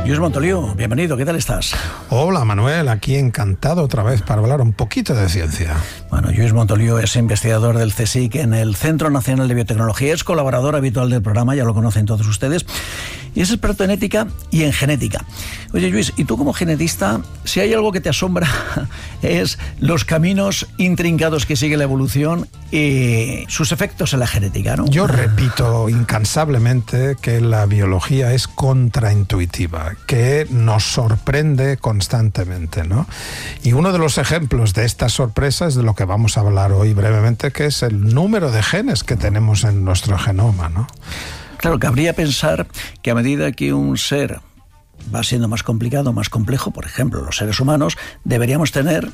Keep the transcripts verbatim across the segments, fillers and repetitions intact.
Lluís Montoliu, bienvenido, ¿qué tal estás? Hola Manuel, aquí encantado otra vez para hablar un poquito de ciencia. Bueno, Lluís Montoliu es investigador del CSIC en el Centro Nacional de Biotecnología, es colaborador habitual del programa, ya lo conocen todos ustedes, y es experto en ética y en genética. Oye Lluís, y tú como genetista, si hay algo que te asombra es los caminos intrincados que sigue la evolución y sus efectos en la genética, ¿no? Yo repito incansablemente que la biología es contraintuitiva, que nos sorprende constantemente, ¿no? Y uno de los ejemplos de esta sorpresa es de lo que vamos a hablar hoy brevemente, que es el número de genes que tenemos en nuestro genoma, ¿no? Claro, cabría pensar que a medida que un ser va siendo más complicado, más complejo, por ejemplo, los seres humanos, deberíamos tener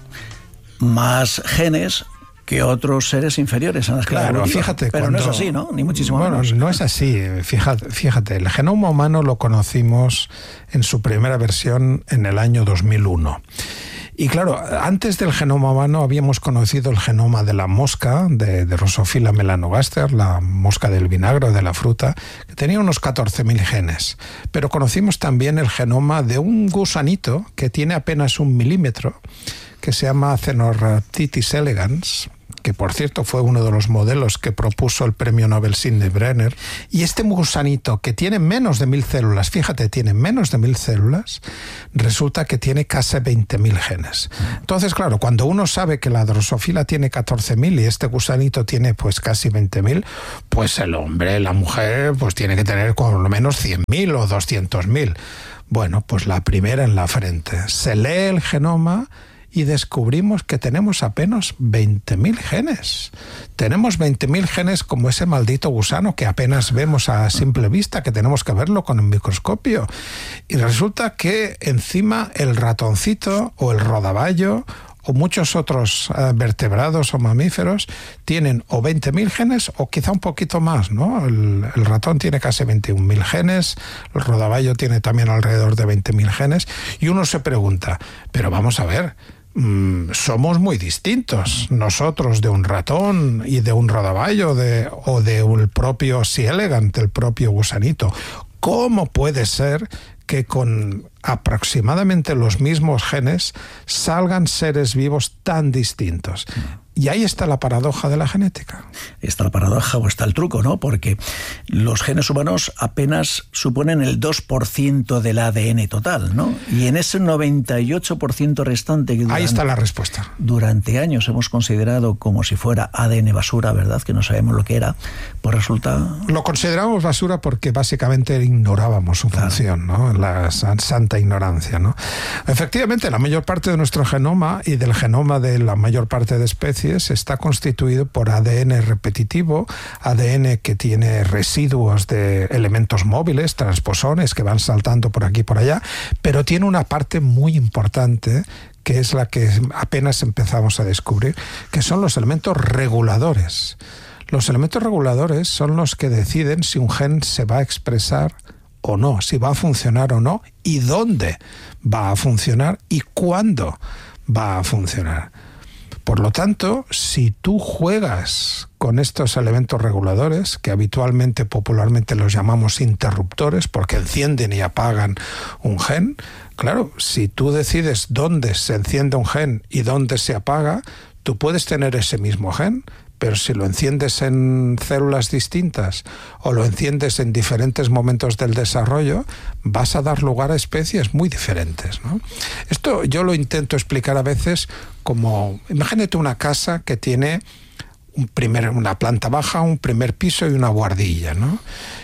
más genes que otros seres inferiores a las escala Claro, evolutiva. fíjate. Pero cuando, no es así, ¿no? Ni muchísimo bueno, menos. no es así. Fíjate, fíjate, el genoma humano lo conocimos en su primera versión en el año dos mil uno. Y claro, antes del genoma humano habíamos conocido el genoma de la mosca, de Drosophila melanogaster, la mosca del vinagre, de la fruta, que tenía unos catorce mil genes. Pero conocimos también el genoma de un gusanito que tiene apenas un milímetro, que se llama Cenorhabditis elegans, que por cierto fue uno de los modelos que propuso el premio Nobel Sidney Brenner. Y este gusanito, que tiene menos de mil células, fíjate, tiene menos de mil células, resulta que tiene casi veinte mil genes. Entonces, claro, cuando uno sabe que la drosofila tiene catorce mil y este gusanito tiene pues casi veinte mil, pues el hombre, la mujer, pues tiene que tener por lo menos cien mil o doscientos mil. Bueno, pues la primera en la frente. Se lee el genoma y descubrimos que tenemos apenas veinte mil genes. Tenemos veinte mil genes como ese maldito gusano que apenas vemos a simple vista, que tenemos que verlo con el microscopio. Y resulta que encima el ratoncito o el rodaballo o muchos otros uh, vertebrados o mamíferos tienen o veinte mil genes o quizá un poquito más, ¿no? El, el ratón tiene casi veintiún mil genes, el rodaballo tiene también alrededor de veinte mil genes, y uno se pregunta, pero vamos a ver, Mm, somos muy distintos nosotros de un ratón y de un rodaballo de, o de un propio C. elegans, el propio gusanito. ¿Cómo puede ser que con aproximadamente los mismos genes salgan seres vivos tan distintos? Y ahí está la paradoja de la genética. Está la paradoja o está el truco, ¿no? Porque los genes humanos apenas suponen el dos por ciento del A D N total, ¿no? Y en ese noventa y ocho por ciento restante que durante, ahí está la respuesta. Durante años hemos considerado como si fuera A D N basura, ¿verdad? Que no sabemos lo que era. Pues resulta... Lo consideramos basura porque básicamente ignorábamos su claro. función, ¿no? La santa ignorancia, ¿no? Efectivamente, la mayor parte de nuestro genoma y del genoma de la mayor parte de especies está constituido por A D N repetitivo, A D N que tiene residuos de elementos móviles, transposones que van saltando por aquí y por allá, pero tiene una parte muy importante que es la que apenas empezamos a descubrir, que son los elementos reguladores. Los elementos reguladores son los que deciden si un gen se va a expresar o no, si va a funcionar o no, y dónde va a funcionar y cuándo va a funcionar. Por lo tanto, si tú juegas con estos elementos reguladores, que habitualmente, popularmente los llamamos interruptores, porque encienden y apagan un gen, claro, si tú decides dónde se enciende un gen y dónde se apaga, tú puedes tener ese mismo gen, pero si lo enciendes en células distintas o lo enciendes en diferentes momentos del desarrollo, vas a dar lugar a especies muy diferentes, ¿no? Esto yo lo intento explicar a veces como, imagínate una casa que tiene un primer, una planta baja, un primer piso y una buhardilla, ¿no?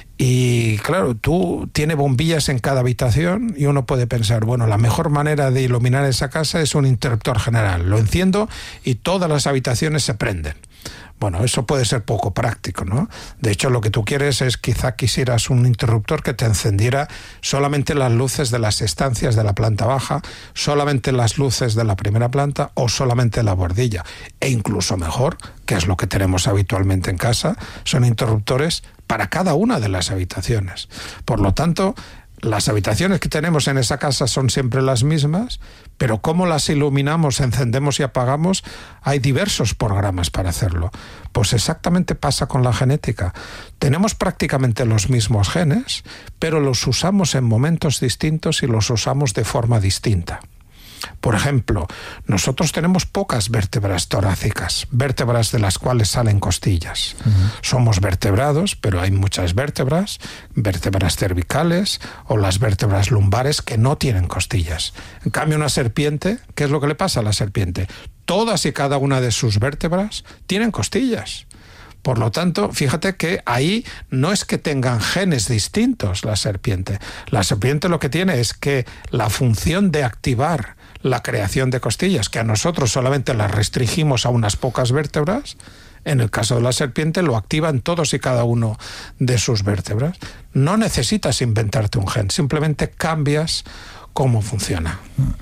Y claro, tú tienes bombillas en cada habitación y uno puede pensar, bueno, la mejor manera de iluminar esa casa es un interruptor general. Lo enciendo y todas las habitaciones se prenden. Bueno, eso puede ser poco práctico, ¿no? De hecho, lo que tú quieres es, quizá quisieras un interruptor que te encendiera solamente las luces de las estancias de la planta baja, solamente las luces de la primera planta o solamente la buhardilla. E incluso mejor, que es lo que tenemos habitualmente en casa, son interruptores para cada una de las habitaciones. Por lo tanto, Las habitaciones que tenemos en esa casa son siempre las mismas, pero cómo las iluminamos, encendemos y apagamos, hay diversos programas para hacerlo. Pues exactamente pasa con la genética. Tenemos prácticamente los mismos genes, pero los usamos en momentos distintos y los usamos de forma distinta. Por ejemplo, nosotros tenemos pocas vértebras torácicas, vértebras de las cuales salen costillas. Uh-huh. Somos vertebrados, pero hay muchas vértebras, vértebras cervicales o las vértebras lumbares que no tienen costillas. En cambio, una serpiente, ¿qué es lo que le pasa a la serpiente? Todas y cada una de sus vértebras tienen costillas. Por lo tanto, fíjate que ahí no es que tengan genes distintos la serpiente. La serpiente lo que tiene es que la función de activar la creación de costillas, que a nosotros solamente las restringimos a unas pocas vértebras, en el caso de la serpiente lo activan todos y cada uno de sus vértebras. No necesitas inventarte un gen, simplemente cambias cómo funciona.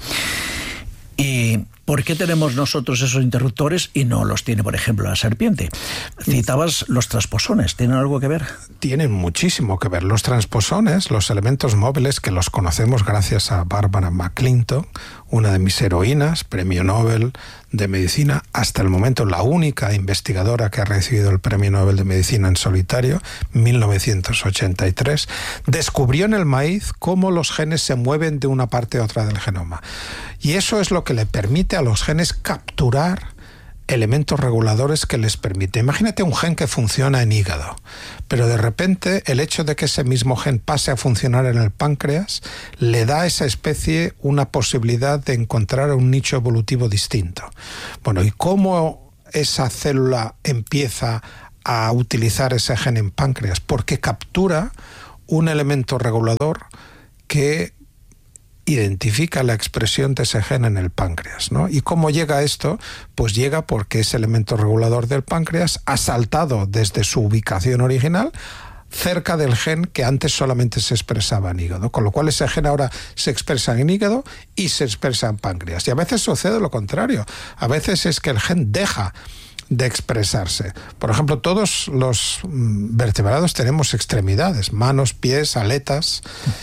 ¿Y por qué tenemos nosotros esos interruptores y no los tiene, por ejemplo, la serpiente? Citabas los transposones, ¿tienen algo que ver? Tienen muchísimo que ver. Los transposones, los elementos móviles, que los conocemos gracias a Barbara McClintock, una de mis heroínas, premio Nobel de Medicina, hasta el momento la única investigadora que ha recibido el premio Nobel de Medicina en solitario, mil novecientos ochenta y tres, descubrió en el maíz cómo los genes se mueven de una parte a otra del genoma. Y eso es lo que le permite a los genes capturar elementos reguladores que les permite. Imagínate un gen que funciona en hígado, pero de repente el hecho de que ese mismo gen pase a funcionar en el páncreas le da a esa especie una posibilidad de encontrar un nicho evolutivo distinto. Bueno, ¿y cómo esa célula empieza a utilizar ese gen en páncreas? Porque captura un elemento regulador que identifica la expresión de ese gen en el páncreas, ¿no? ¿Y cómo llega a esto? Pues llega porque ese elemento regulador del páncreas ha saltado desde su ubicación original cerca del gen que antes solamente se expresaba en hígado, con lo cual ese gen ahora se expresa en hígado y se expresa en páncreas. Y a veces sucede lo contrario, a veces es que el gen deja de expresarse. Por ejemplo, todos los vertebrados tenemos extremidades, manos, pies, aletas.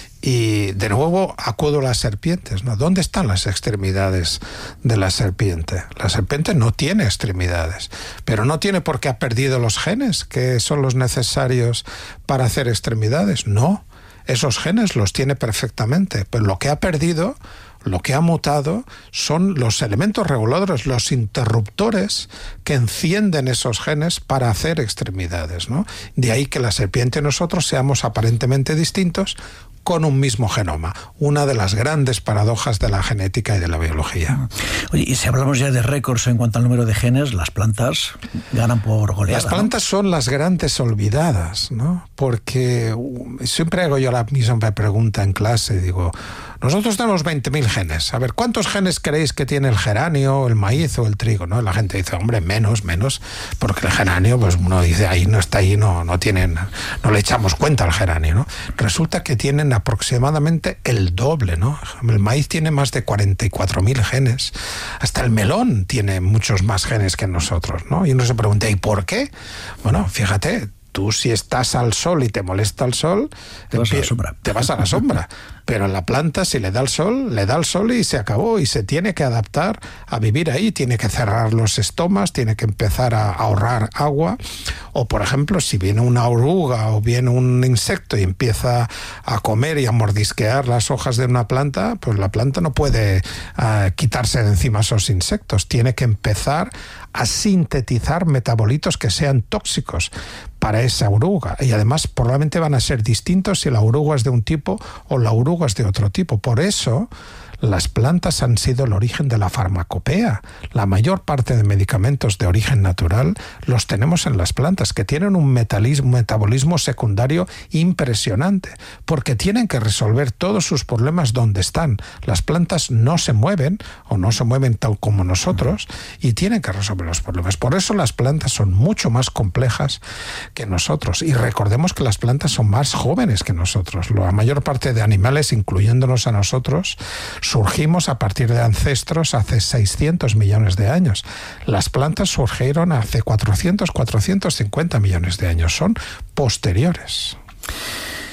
Y de nuevo acudo a las serpientes, ¿no? ¿Dónde están las extremidades de la serpiente? La serpiente no tiene extremidades, pero no tiene porque ha perdido los genes que son los necesarios para hacer extremidades. No, esos genes los tiene perfectamente, pero lo que ha perdido, lo que ha mutado, son los elementos reguladores, los interruptores que encienden esos genes para hacer extremidades, ¿no? De ahí que la serpiente y nosotros seamos aparentemente distintos, con un mismo genoma, una de las grandes paradojas de la genética y de la biología. Oye, y si hablamos ya de récords en cuanto al número de genes, las plantas ganan por goleada. Las plantas, ¿no?, son las grandes olvidadas, ¿no? Porque siempre hago yo la misma pregunta en clase, digo, nosotros tenemos veinte mil genes, a ver, ¿cuántos genes creéis que tiene el geranio, el maíz o el trigo? ¿No? La gente dice, hombre, menos, menos, porque el geranio, pues uno dice, ahí no está ahí, no, no tienen, no le echamos cuenta al geranio, ¿no? Resulta que tienen aproximadamente el doble, ¿no? El maíz tiene más de cuarenta y cuatro mil genes, hasta el melón tiene muchos más genes que nosotros, ¿no? Y uno se pregunta, ¿y por qué? Bueno, fíjate, tú si estás al sol y te molesta el sol, te vas a la sombra. Te vas a la sombra. Pero en la planta, si le da el sol, le da el sol y se acabó. Y se tiene que adaptar a vivir ahí, tiene que cerrar los estomas, tiene que empezar a ahorrar agua. O, por ejemplo, si viene una oruga o viene un insecto y empieza a comer y a mordisquear las hojas de una planta, pues la planta no puede uh, quitarse de encima esos insectos. Tiene que empezar a sintetizar metabolitos que sean tóxicos para esa oruga. Y además probablemente van a ser distintos si la oruga es de un tipo o la oruga es de otro tipo. Por eso las plantas han sido el origen de la farmacopea. La mayor parte de medicamentos de origen natural los tenemos en las plantas, que tienen un metabolismo secundario impresionante, porque tienen que resolver todos sus problemas donde están. Las plantas no se mueven, o no se mueven tal como nosotros, y tienen que resolver los problemas. Por eso las plantas son mucho más complejas que nosotros. Y recordemos que las plantas son más jóvenes que nosotros. La mayor parte de animales, incluyéndonos a nosotros, surgimos a partir de ancestros hace seiscientos millones de años. Las plantas surgieron hace cuatrocientos, cuatrocientos cincuenta millones de años. Son posteriores.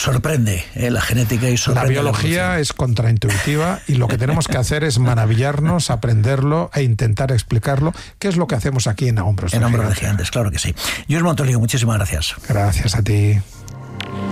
sorprende, ¿eh? La genética y sorprende. La biología la es contraintuitiva y lo que tenemos que hacer es maravillarnos, aprenderlo e intentar explicarlo, que es lo que hacemos aquí en Hombros de En Hombros de Gigantes. Gigantes, claro que sí. Lluís Montoliu, muchísimas gracias. Gracias a ti.